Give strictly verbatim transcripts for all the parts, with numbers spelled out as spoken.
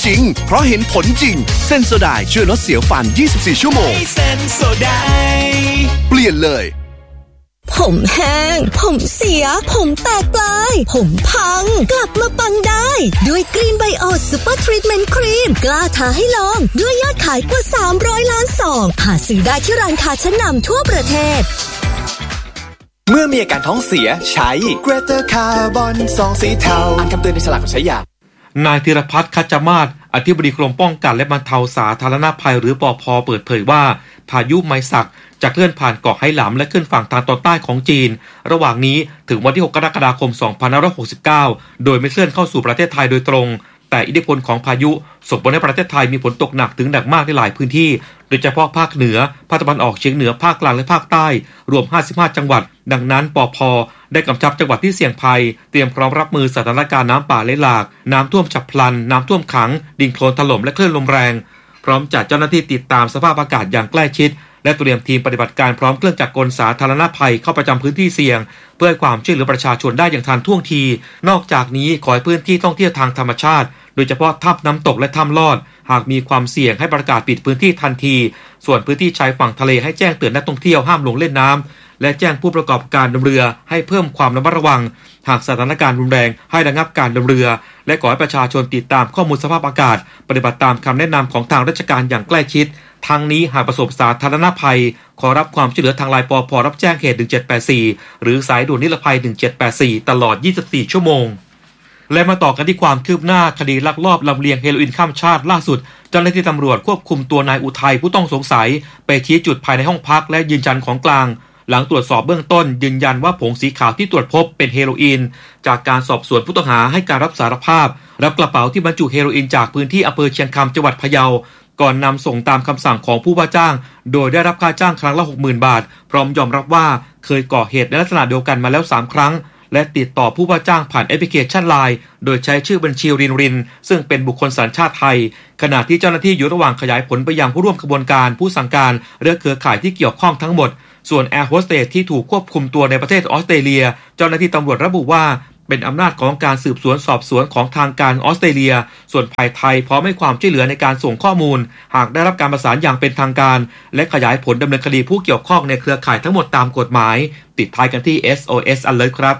จริงเพราะเห็นผลจริงเซนโซไดช่วยลดเสียวฟันยี่สิบสี่ชั่วโมงเซนโซไดเปลี่ยนเลยผมแห้งผมเสียผมแตกปลายผมพังกลับมาปังได้ด้วยกรีนไบโอซูเปอร์ทรีทเมนต์ครีมกล้าท้าให้ลองด้วยยอดขายกว่าสามร้อยล้านซองหาซื้อได้ที่ร้านค้าชั้นนำทั่วประเทศเมื่อมีอาการท้องเสียใช้ Greater Carbon ซองสีเทาอ่านคำเตือนในฉลากก่อนใช้ยานายธีรพัฒน์คัจจมาศอธิบดีกรมป้องกันและบรรเทาสาธารณภัยหรือปภ.เปิดเผยว่าพายุไมซักจะเคลื่อนผ่านเกาะไหหลำและขึ้นฝั่งทางตอนใต้ของจีนระหว่างนี้ถึงวันที่หกกรกฎาคมสองพันห้าร้อยหกสิบเก้าโดยไม่เคลื่อนเข้าสู่ประเทศไทยโดยตรงแต่อิทธิพลของพายุส่งผลให้ประเทศไทยมีฝนตกหนักถึงหนักมากในหลายพื้นที่โดยเฉพาะภาคเหนือภาคตะวันออกเฉียงเหนือภาคกลางและภาคใต้รวมห้าสิบห้าจังหวัดดังนั้นปภ.ได้กำชับจังหวัดที่เสี่ยงภัยเตรียมพร้อมรับมือสถานการณ์น้ำป่าไหลหลากน้ำท่วมฉับพลันน้ำท่วมขังดินโคลนถล่มและคลื่นลมแรงพร้อมจัดเจ้าหน้าที่ติดตามสภาพอากาศอย่างใกล้ชิดและเตรียมทีมปฏิบัติการพร้อมเครื่องจักรกลสาธารณภัยเข้าประจำพื้นที่เสี่ยงเพื่อให้ความช่วยเหลือประชาชนได้อย่างทันท่วงทีนอกจากนี้ขอให้พื้นที่ท่องเที่ยวทางธรรมชาติโดยเฉพาะถ้ำน้ำตกและถ้ำลอดหากมีความเสี่ยงให้ประกาศปิดพื้นที่ทันทีส่วนพื้นที่ชายฝั่งทะเลให้แจ้งเตือนนักท่องเที่ยวห้ามลงเล่นน้ำและแจ้งผู้ประกอบการเรือให้เพิ่มความระมัดระวังหากสถานการณ์รุนแรงให้ระงับการเดินเรือและขอให้ประชาชนติดตามข้อมูลสภาพอากาศปฏิบัติตามคำแนะนำของทางราชการอย่างใกล้ชิดทั้งนี้หากประสบสาธารณภัยขอรับความช่วยเหลือทางไลน์ปภ.รับแจ้งเหตุหนึ่งเจ็ดแปดสี่หรือสายด่วนนิรภัยหนึ่งเจ็ดแปดสี่ตลอดยี่สิบสี่ชั่วโมงและมาต่อกันที่ความคืบหน้าคดีลักลอบลำเลียงเฮโรอีนข้ามชาติล่าสุดเจ้าหน้าที่ตำรวจควบคุมตัวนายอุทัยผู้ต้องสงสัยไปชี้จุดภายในห้องพักและยืนยันของกลางหลังตรวจสอบเบื้องต้นยืนยันว่าผงสีขาวที่ตรวจพบเป็นเฮโรอีนจากการสอบสวนผู้ต้องหาให้การรับสารภาพรับกระเป๋าที่บรรจุเฮโรอีนจากพื้นที่อำเภอเชียงคำจังหวัดพะเยาก่อนนำส่งตามคำสั่งของผู้ว่าจ้างโดยได้รับค่าจ้างครั้งละ หกหมื่น บาทพร้อมยอมรับว่าเคยก่อเหตุในลักษณะเดียวกันมาแล้วสามครั้งและติดต่อผู้ว่าจ้างผ่านแอปพลิเคชัน ไลน์ โดยใช้ชื่อบัญชีรินรินซึ่งเป็นบุคคลสัญชาติไทยขณะที่เจ้าหน้าที่อยู่ระหว่างขยายผลไปยังผู้ร่วมขบวนการผู้สั่งการและเครือข่ายที่เกี่ยวข้องทั้งหมดส่วนแอร์โฮสเตสที่ถูกควบคุมตัวในประเทศออสเตรเลียเจ้าหน้าที่ตำรวจระบุว่าเป็นอำนาจของการสืบสวนสอบสวนของทางการออสเตรเลียส่วนภายไทยพร้อมให้ความช่วยเหลือในการส่งข้อมูลหากได้รับการประสานอย่างเป็นทางการและขยายผลดำเนินคดีผู้เกี่ยวข้องในเครือข่ายทั้งหมดตามกฎหมายติดท้ายกันที่ เอส โอ เอส Alert ครับ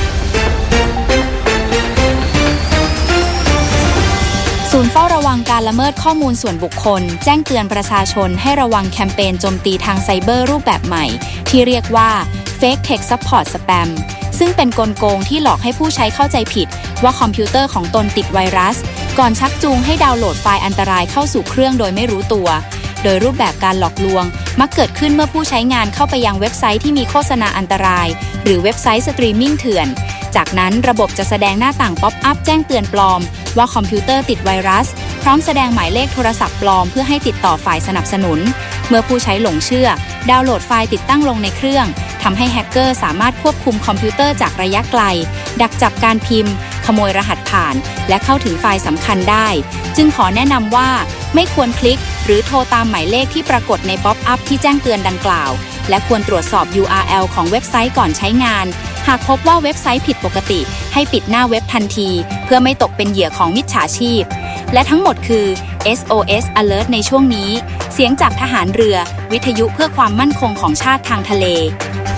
ศูนย์เฝ้าระวังการละเมิดข้อมูลส่วนบุคคลแจ้งเตือนประชาชนให้ระวังแคมเปญโจมตีทางไซเบอร์รูปแบบใหม่ที่เรียกว่า Fake Tech Support Spam ซึ่งเป็นกลโกงที่หลอกให้ผู้ใช้เข้าใจผิดว่าคอมพิวเตอร์ของตนติดไวรัสก่อนชักจูงให้ดาวน์โหลดไฟล์อันตรายเข้าสู่เครื่องโดยไม่รู้ตัวโดยรูปแบบการหลอกลวงมักเกิดขึ้นเมื่อผู้ใช้งานเข้าไปยังเว็บไซต์ที่มีโฆษณาอันตรายหรือเว็บไซต์สตรีมมิ่งเถื่อนจากนั้นระบบจะแสดงหน้าต่างป๊อปอัพแจ้งเตือนปลอมว่าคอมพิวเตอร์ติดไวรัสพร้อมแสดงหมายเลขโทรศัพท์ปลอมเพื่อให้ติดต่อฝ่ายสนับสนุนเมื่อผู้ใช้หลงเชื่อดาวน์โหลดไฟล์ติดตั้งลงในเครื่องทำให้แฮกเกอร์สามารถควบคุมคอมพิวเตอร์จากระยะไกลดักจับการพิมพ์ขโมยรหัสผ่านและเข้าถึงไฟล์สำคัญได้จึงขอแนะนำว่าไม่ควรคลิกหรือโทรตามหมายเลขที่ปรากฏในป๊อปอัพที่แจ้งเตือนดังกล่าวและควรตรวจสอบ ยู อาร์ แอล ของเว็บไซต์ก่อนใช้งานหากพบว่าเว็บไซต์ผิดปกติให้ปิดหน้าเว็บทันทีเพื่อไม่ตกเป็นเหยื่อของมิจฉาชีพและทั้งหมดคือ เอส โอ เอส Alert ในช่วงนี้เสียงจากทหารเรือวิทยุเพื่อความมั่นคงของชาติทางทะเล